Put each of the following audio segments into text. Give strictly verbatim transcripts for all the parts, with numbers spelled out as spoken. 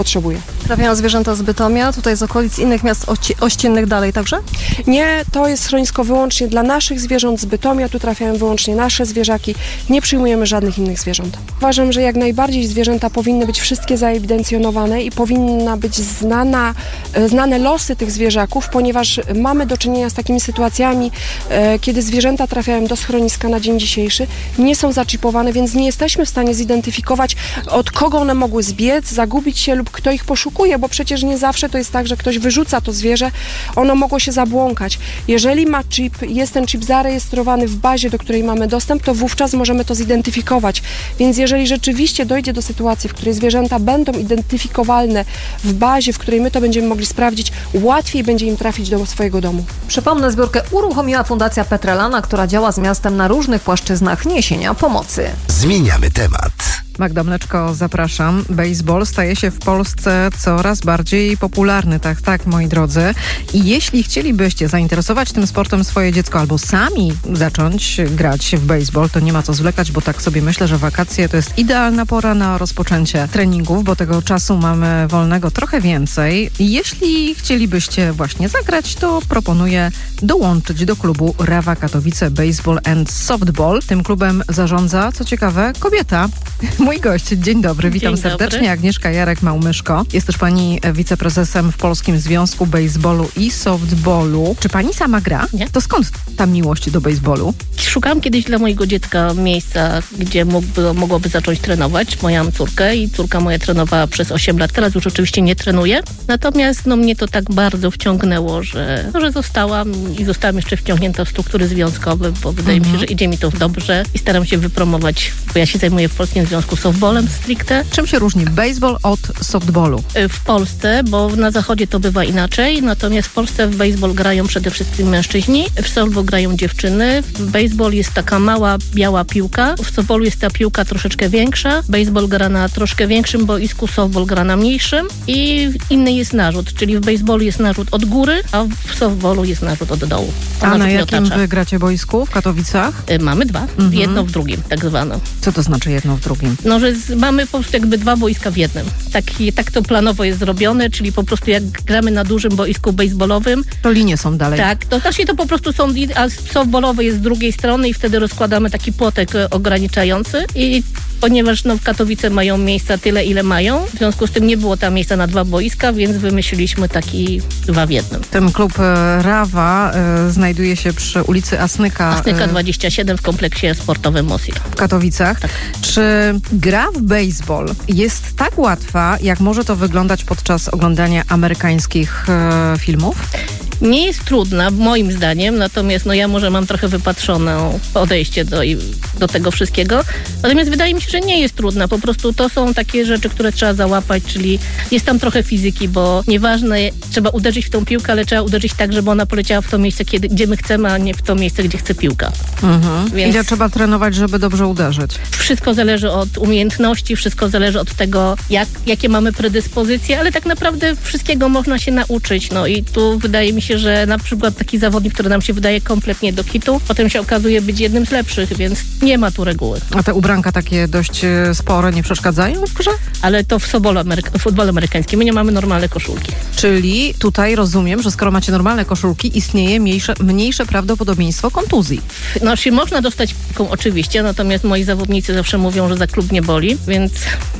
potrzebuje. Trafiają zwierzęta z Bytomia, tutaj z okolic innych miast ości- ościennych dalej także? Nie, to jest schronisko wyłącznie dla naszych zwierząt z Bytomia, tu trafiają wyłącznie nasze zwierzaki, nie przyjmujemy żadnych innych zwierząt. Uważam, że jak najbardziej zwierzęta powinny być wszystkie zaewidencjonowane i powinna być znana, znane losy tych zwierzaków, ponieważ mamy do czynienia z takimi sytuacjami, e, kiedy zwierzęta trafiają do schroniska na dzień dzisiejszy, nie są zaczipowane, więc nie jesteśmy w stanie zidentyfikować, od kogo one mogły zbiec, zagubić się lub kto ich poszukuje, bo przecież nie zawsze to jest tak, że ktoś wyrzuca to zwierzę, ono mogło się zabłąkać. Jeżeli ma chip, jest ten chip zarejestrowany w bazie, do której mamy dostęp, to wówczas możemy to zidentyfikować. Więc jeżeli rzeczywiście dojdzie do sytuacji, w której zwierzęta będą identyfikowalne w bazie, w której my to będziemy mogli sprawdzić, łatwiej będzie im trafić do swojego domu. Przypomnę, zbiórkę uruchomiła Fundacja Petrelana, która działa z miastem na różnych płaszczyznach niesienia pomocy. Zmieniamy temat. Magda Mleczko, zapraszam. Baseball staje się w Polsce coraz bardziej popularny, tak, tak, moi drodzy. I jeśli chcielibyście zainteresować tym sportem swoje dziecko albo sami zacząć grać w baseball, to nie ma co zwlekać, bo tak sobie myślę, że wakacje to jest idealna pora na rozpoczęcie treningów, bo tego czasu mamy wolnego trochę więcej. I jeśli chcielibyście właśnie zagrać, to proponuję dołączyć do klubu Rawa Katowice Baseball and Softball. Tym klubem zarządza, co ciekawe, kobieta. Mój gość, dzień dobry, witam dzień serdecznie. Dobry. Agnieszka Jarek-Małmyszko. Jest też pani wiceprezesem w Polskim Związku Baseballu i Softballu. Czy pani sama gra? Nie. To skąd ta miłość do baseballu? Szukałam kiedyś dla mojego dziecka miejsca, gdzie mógłby, mogłoby zacząć trenować. Moja mam córkę i córka moja trenowała przez osiem lat. Teraz już oczywiście nie trenuje. Natomiast no, mnie to tak bardzo wciągnęło, że, no, że zostałam i zostałam jeszcze wciągnięta w struktury związkowe, bo wydaje Mhm. mi się, że idzie mi to dobrze i staram się wypromować, bo ja się zajmuję w Polskim Związku softballem stricte. Czym się różni baseball od softballu? W Polsce, bo na zachodzie to bywa inaczej, natomiast w Polsce w baseball grają przede wszystkim mężczyźni, w softball grają dziewczyny. W baseball jest taka mała, biała piłka, w softballu jest ta piłka troszeczkę większa, baseball gra na troszkę większym boisku, softball gra na mniejszym i inny jest narzut, czyli w baseballu jest narzut od góry, a w softballu jest narzut od dołu. A na narzut jakim miotacza. wy gracie boisku? W Katowicach? Y, Mamy dwa, Mhm. jedno w drugim, tak zwane. Co to znaczy jedno w drugim? No, że z, mamy po prostu jakby dwa boiska w jednym. Tak, tak to planowo jest zrobione, czyli po prostu jak gramy na dużym boisku baseballowym, To linie są dalej. tak, to znaczy to po prostu są, a softballowe jest z drugiej strony i wtedy rozkładamy taki płotek e, ograniczający i ponieważ no, w Katowice mają miejsca tyle, ile mają, w związku z tym nie było tam miejsca na dwa boiska, więc wymyśliliśmy taki dwa w jednym. Ten klub e, Rawa e, znajduje się przy ulicy Asnyka, Asnyka e, dwadzieścia siedem w kompleksie sportowym Mosil. w Katowicach. Tak. Czy gra w baseball jest tak łatwa, jak może to wyglądać podczas oglądania amerykańskich e, filmów? Nie jest trudna, moim zdaniem, natomiast no ja może mam trochę wypatrzone podejście do, do tego wszystkiego. Natomiast wydaje mi się, że nie jest trudna. Po prostu to są takie rzeczy, które trzeba załapać, czyli jest tam trochę fizyki, bo nieważne, trzeba uderzyć w tą piłkę, ale trzeba uderzyć tak, żeby ona poleciała w to miejsce, kiedy, gdzie my chcemy, a nie w to miejsce, gdzie chce piłka. Mhm. Więc- Ile trzeba trenować, żeby dobrze uderzyć? Wszystko zależy od umiejętności, wszystko zależy od tego, jak, jakie mamy predyspozycje, ale tak naprawdę wszystkiego można się nauczyć. No i tu wydaje mi się, że na przykład taki zawodnik, który nam się wydaje kompletnie do kitu, potem się okazuje być jednym z lepszych, więc nie ma tu reguły. A te ubranka takie dość e, spore nie przeszkadzają w grze? Ale to w sobolu ameryka- w futbolu amerykańskim. My nie mamy normalne koszulki. Czyli tutaj rozumiem, że skoro macie normalne koszulki, istnieje mniejsze, mniejsze prawdopodobieństwo kontuzji. No, się można dostać piłką oczywiście, natomiast moi zawodnicy zawsze mówią, że za klub nie boli, więc...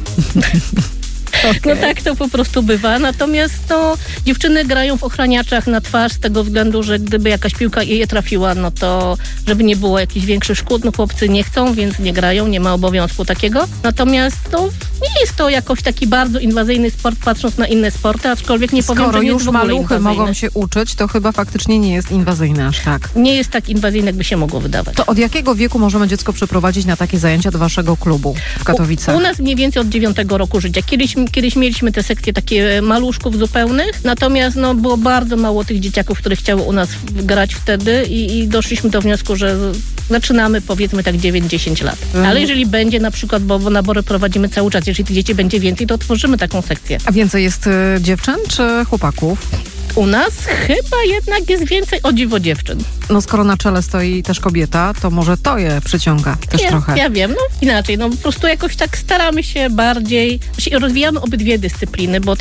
No tak to po prostu bywa, natomiast no, dziewczyny grają w ochraniaczach na twarz z tego względu, że gdyby jakaś piłka je trafiła, no to żeby nie było jakichś większych szkód, no chłopcy nie chcą, więc nie grają, nie ma obowiązku takiego. Natomiast no, nie jest to jakoś taki bardzo inwazyjny sport, patrząc na inne sporty, aczkolwiek nie powiem, Skoro że nie już jest w ogóle maluchy inwazyjny. mogą się uczyć, to chyba faktycznie nie jest inwazyjny aż tak. Nie jest tak inwazyjny, jakby się mogło wydawać. To od jakiego wieku możemy dziecko przeprowadzić na takie zajęcia do waszego klubu w Katowicach? U, u nas mniej więcej od dziewiątego roku życia. Kiedyś, kiedyś mieliśmy te sekcje takie maluszków zupełnych, natomiast no, było bardzo mało tych dzieciaków, które chciały u nas grać wtedy i, i doszliśmy do wniosku, że zaczynamy powiedzmy tak dziewięć dziesięć lat. Mhm. Ale jeżeli będzie na przykład, bo, bo nabory prowadzimy cały czas, jeżeli tych dzieci będzie więcej, to otworzymy taką sekcję. A więcej jest y, dziewczyn czy chłopaków? u nas chyba jednak jest więcej, o dziwo, dziewczyn. No skoro na czele stoi też kobieta, to może to je przyciąga też ja, trochę. Ja wiem, no inaczej, no po prostu jakoś tak staramy się bardziej, znaczy rozwijamy obydwie dyscypliny, bo